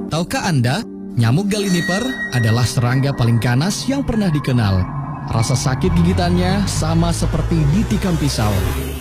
Tahukah Anda, nyamuk Galliniper adalah serangga paling ganas yang pernah dikenal. Rasa sakit gigitannya sama seperti ditikam pisau.